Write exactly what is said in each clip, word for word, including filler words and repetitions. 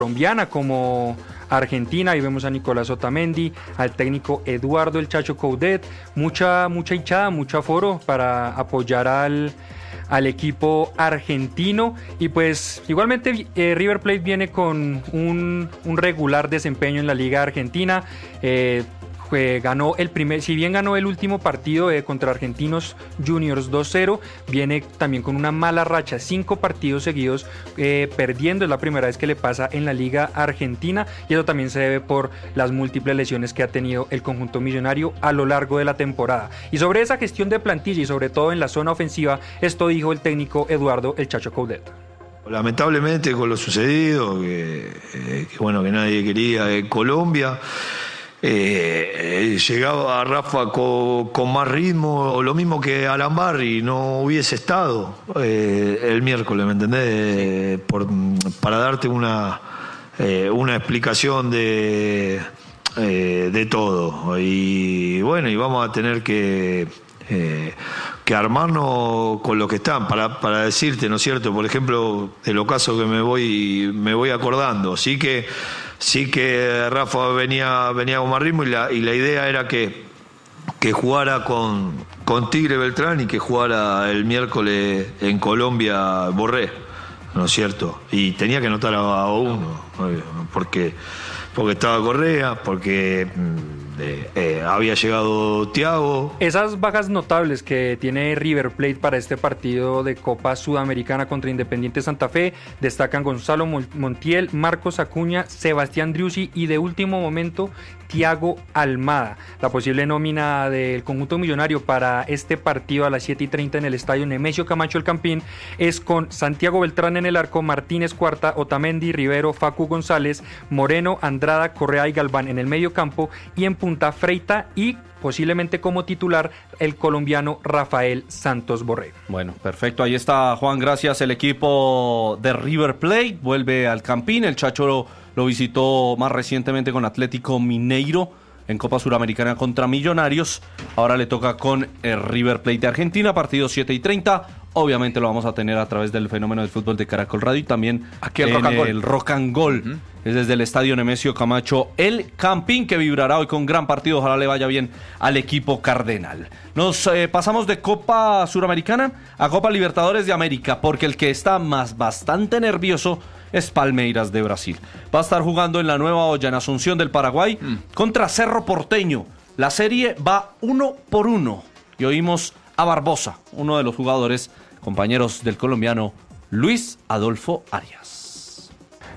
colombiana como Argentina. Ahí vemos a Nicolás Otamendi, al técnico Eduardo El Chacho Coudet, mucha, mucha hinchada, mucho aforo para apoyar al, al equipo argentino. Y pues igualmente eh, River Plate viene con un, un regular desempeño en la Liga Argentina. eh, Eh, ganó el primer, si bien ganó el último partido eh, contra Argentinos Juniors dos cero, viene también con una mala racha, cinco partidos seguidos eh, perdiendo. Es la primera vez que le pasa en la Liga Argentina, y eso también se debe por las múltiples lesiones que ha tenido el conjunto millonario a lo largo de la temporada. Y sobre esa gestión de plantilla y sobre todo en la zona ofensiva, esto dijo el técnico Eduardo El Chacho Coudet. Lamentablemente con lo sucedido, que, eh, que bueno, que nadie quería en Colombia. Eh, llegaba a Rafa con, con más ritmo, o lo mismo que Alan Barry, no hubiese estado eh, el miércoles, ¿me entendés? Eh, por, para darte una, eh, una explicación de, eh, de todo. Y bueno, y vamos a tener que, eh, que armarnos con lo que están, para, para decirte, ¿no es cierto? Por ejemplo, de los casos que me voy, me voy acordando. Sí que Sí que Rafa venía, venía con más ritmo, y la, y la idea era que, que jugara con, con Tigre Beltrán y que jugara el miércoles en Colombia Borré, ¿no es cierto? Y tenía que anotar a, a uno, porque, porque estaba Correa, porque eh, eh, había llegado Thiago. Esas bajas notables que tiene River Plate para este partido de Copa Sudamericana contra Independiente Santa Fe destacan Gonzalo Montiel, Marcos Acuña, Sebastián Driussi y de último momento Thiago Almada. La posible nómina del conjunto millonario para este partido a las siete y treinta en el estadio Nemesio Camacho El Campín es con Santiago Beltrán en el arco, Martínez Cuarta, Otamendi, Rivero, Facu González, Moreno, Andrada, Correa y Galván en el medio campo, y en punta Freita, y posiblemente como titular el colombiano Rafael Santos Borré. Bueno, perfecto, ahí está, Juan, gracias. El equipo de River Plate vuelve al Campín. El Chacho lo, lo visitó más recientemente con Atlético Mineiro en Copa Suramericana contra Millonarios. Ahora le toca con el River Plate de Argentina, partido siete y treinta. Obviamente lo vamos a tener a través del Fenómeno del Fútbol de Caracol Radio, y también aquí el en rock el Rock and Gold. Uh-huh. Es desde el estadio Nemesio Camacho El Campín, que vibrará hoy con gran partido. Ojalá le vaya bien al equipo cardenal. Nos eh, pasamos de Copa Suramericana a Copa Libertadores de América, porque el que está más bastante nervioso es Palmeiras de Brasil. Va a estar jugando en la Nueva Olla en Asunción del Paraguay mm. contra Cerro Porteño. La serie va uno por uno y oímos a Barbosa, uno de los jugadores compañeros del colombiano Luis Adolfo Arias.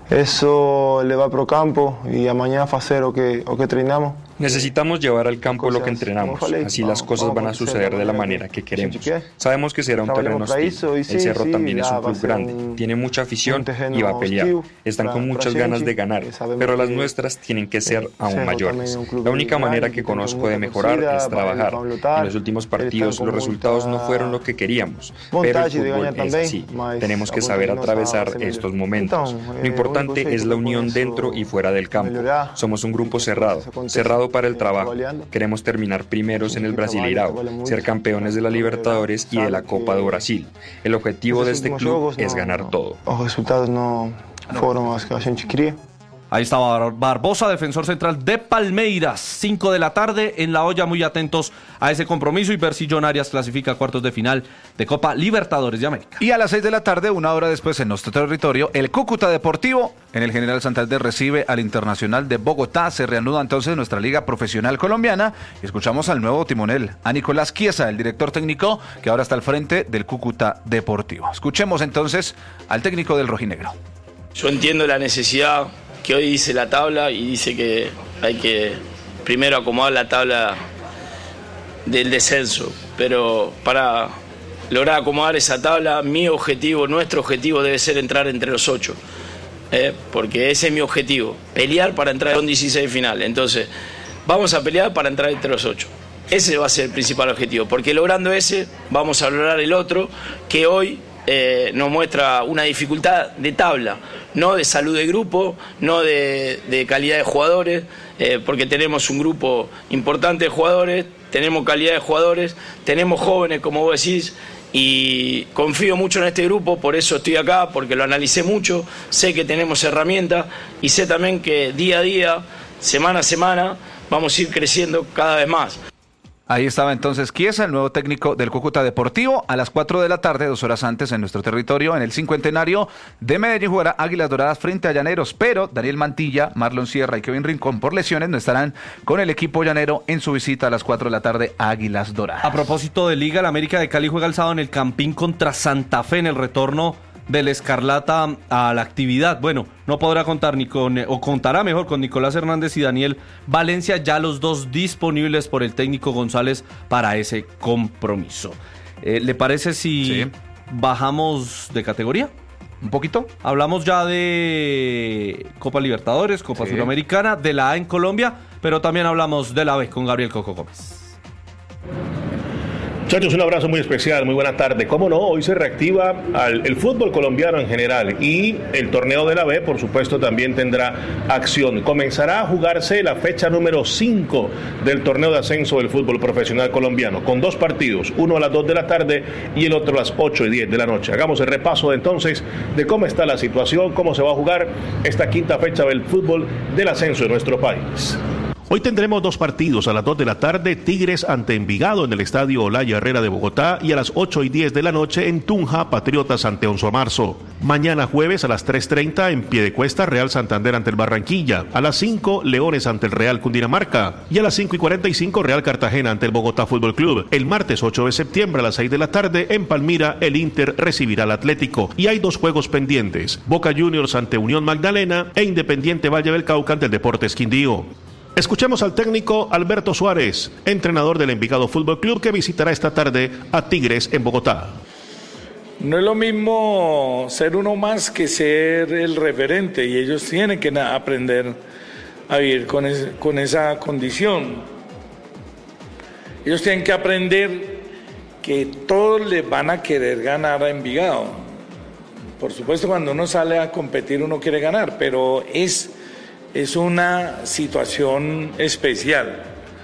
Eso le va pro campo y amanhã fazer o que, o que treinamos. Necesitamos llevar al campo lo que entrenamos, así las cosas van a suceder de la manera que queremos. Sabemos que será un terreno hostil. El Cerro también es un club grande, tiene mucha afición y va a pelear. Están con muchas ganas de ganar, pero las nuestras tienen que ser aún mayores. La única manera que conozco de mejorar es trabajar. En los últimos partidos los resultados no fueron lo que queríamos, pero el fútbol es así. Tenemos que saber atravesar estos momentos. Lo importante es la unión dentro y fuera del campo. Somos un grupo cerrado, cerrado para el trabajo. Queremos terminar primeros en el Brasileirao, ser campeones de la Libertadores y de la Copa de Brasil. El objetivo de este club es ganar todo. Los resultados no fueron los que a gente quería. Ahí estaba Barbosa, defensor central de Palmeiras. cinco de la tarde en La Olla, muy atentos a ese compromiso y ver si John Arias clasifica a cuartos de final de Copa Libertadores de América. Y a las seis de la tarde, una hora después en nuestro territorio, el Cúcuta Deportivo en el General Santander recibe al Internacional de Bogotá. Se reanuda entonces nuestra liga profesional colombiana y escuchamos al nuevo timonel, a Nicolás Chiesa, el director técnico que ahora está al frente del Cúcuta Deportivo. Escuchemos entonces al técnico del rojinegro. Yo entiendo la necesidad que hoy dice la tabla y dice que hay que primero acomodar la tabla del descenso, pero para lograr acomodar esa tabla, mi objetivo, nuestro objetivo debe ser entrar entre los ocho, ¿eh? porque ese es mi objetivo, pelear para entrar en dieciséis final. Entonces vamos a pelear para entrar entre los ocho, ese va a ser el principal objetivo, porque logrando ese vamos a lograr el otro, que hoy Eh, nos muestra una dificultad de tabla, no de salud de grupo, no de, de calidad de jugadores, eh, porque tenemos un grupo importante de jugadores, tenemos calidad de jugadores, tenemos jóvenes, como vos decís, y confío mucho en este grupo, por eso estoy acá, porque lo analicé mucho, sé que tenemos herramientas y sé también que día a día, semana a semana, vamos a ir creciendo cada vez más. Ahí estaba entonces Chiesa, el nuevo técnico del Cúcuta Deportivo. A las cuatro de la tarde, dos horas antes, en nuestro territorio, en el cincuentenario de Medellín, jugará Águilas Doradas frente a Llaneros. Pero Daniel Mantilla, Marlon Sierra y Kevin Rincón, por lesiones, no estarán con el equipo llanero en su visita a las cuatro de la tarde a Águilas Doradas. A propósito de Liga, el América de Cali juega el sábado en el Campín contra Santa Fe en el retorno del Escarlata a la actividad. Bueno, no podrá contar ni con, o contará mejor con Nicolás Hernández y Daniel Valencia, ya los dos disponibles por el técnico González para ese compromiso. Eh, ¿Le parece si sí. bajamos de categoría? ¿Un poquito? Hablamos ya de Copa Libertadores, Copa sí. Suramericana, de la A en Colombia, pero también hablamos de la B con Gabriel Coco Gómez. Muchachos, un abrazo muy especial, muy buena tarde. Cómo no, hoy se reactiva al, el fútbol colombiano en general y el torneo de la B, por supuesto, también tendrá acción. Comenzará a jugarse la fecha número cinco del torneo de ascenso del fútbol profesional colombiano, con dos partidos, uno a las dos de la tarde y el otro a las ocho y diez de la noche. Hagamos el repaso de, entonces de cómo está la situación, cómo se va a jugar esta quinta fecha del fútbol del ascenso en nuestro país. Hoy tendremos dos partidos, a las dos de la tarde, Tigres ante Envigado en el estadio Olaya Herrera de Bogotá, y a las ocho y diez de la noche en Tunja, Patriotas ante Once Marzo. Mañana jueves a las tres treinta en Piedecuesta, Real Santander ante el Barranquilla, a las cinco Leones ante el Real Cundinamarca y a las cinco y cuarenta y cinco Real Cartagena ante el Bogotá Fútbol Club. El martes ocho de septiembre a las seis de la tarde en Palmira el Inter recibirá al Atlético y hay dos juegos pendientes, Boca Juniors ante Unión Magdalena e Independiente Valle del Cauca ante el Deportes Quindío. Escuchemos al técnico Alberto Suárez, entrenador del Envigado Fútbol Club, que visitará esta tarde a Tigres en Bogotá. No es lo mismo ser uno más que ser el referente, y ellos tienen que aprender a vivir con, es, con esa condición. Ellos tienen que aprender que todos les van a querer ganar a Envigado. Por supuesto, cuando uno sale a competir uno quiere ganar, pero es... es una situación especial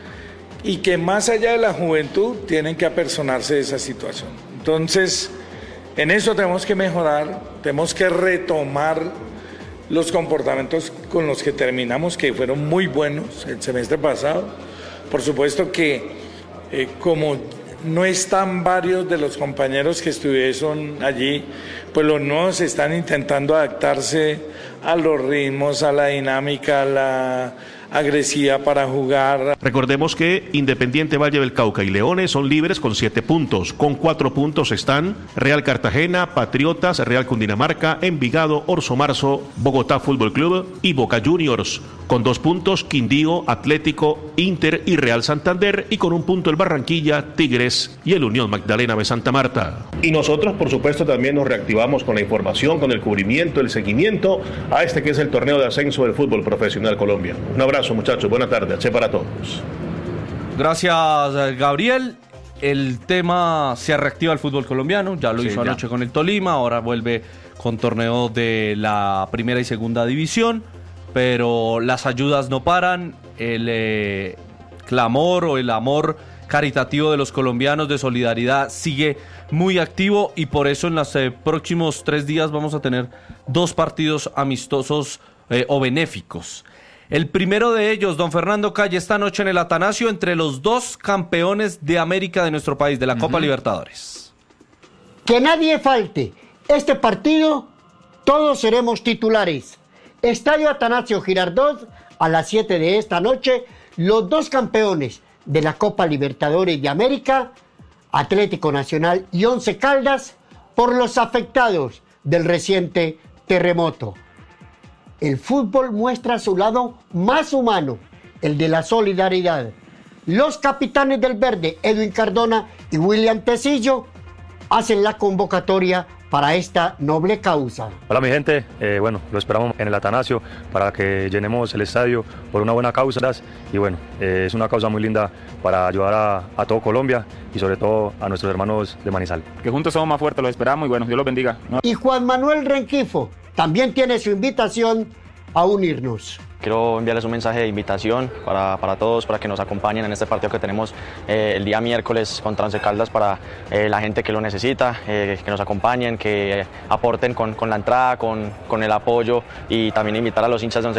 y que más allá de la juventud tienen que apersonarse de esa situación. Entonces, en eso tenemos que mejorar, tenemos que retomar los comportamientos con los que terminamos, que fueron muy buenos el semestre pasado. Por supuesto que eh, como no están varios de los compañeros que estuvieron allí, pues los nuevos están intentando adaptarse a los ritmos, a la dinámica, a la agresiva para jugar. Recordemos que Independiente Valle del Cauca y Leones son líderes con siete puntos. Con cuatro puntos están Real Cartagena, Patriotas, Real Cundinamarca, Envigado, Orso Marzo, Bogotá Fútbol Club y Boca Juniors. Con dos puntos, Quindío, Atlético, Inter y Real Santander. Y con un punto el Barranquilla, Tigres y el Unión Magdalena de Santa Marta. Y nosotros, por supuesto, también nos reactivamos con la información, con el cubrimiento, el seguimiento a este que es el torneo de ascenso del fútbol profesional colombiano. Un abrazo, muchachos, buena tarde, H para todos. Gracias, Gabriel. El tema se reactiva el fútbol colombiano, ya lo sí, hizo ya. anoche con el Tolima, ahora vuelve con torneo de la primera y segunda división, pero las ayudas no paran, el eh, clamor o el amor caritativo de los colombianos de solidaridad sigue muy activo y por eso en los eh, próximos tres días vamos a tener dos partidos amistosos eh, o benéficos. El primero de ellos, don Fernando Calle, esta noche en el Atanasio, entre los dos campeones de América de nuestro país, de la uh-huh. Copa Libertadores. Que nadie falte. Este partido, todos seremos titulares. Estadio Atanasio Girardot, a las siete de esta noche, los dos campeones de la Copa Libertadores de América, Atlético Nacional y Once Caldas, por los afectados del reciente terremoto. El fútbol muestra su lado más humano, el de la solidaridad. Los capitanes del verde, Edwin Cardona y William Tecillo, hacen la convocatoria para esta noble causa. Hola mi gente, eh, bueno, lo esperamos en el Atanasio para que llenemos el estadio por una buena causa y bueno, eh, es una causa muy linda para ayudar a, a todo Colombia y sobre todo a nuestros hermanos de Manizal. Que juntos somos más fuertes, los esperamos y bueno, Dios los bendiga, ¿no? Y Juan Manuel Renquifo también tiene su invitación a unirnos. Quiero enviarles un mensaje de invitación para, para todos, para que nos acompañen en este partido que tenemos eh, el día miércoles contra Once Caldas, para eh, la gente que lo necesita, eh, que nos acompañen, que aporten con, con la entrada, con, con el apoyo, y también invitar a los hinchas de Once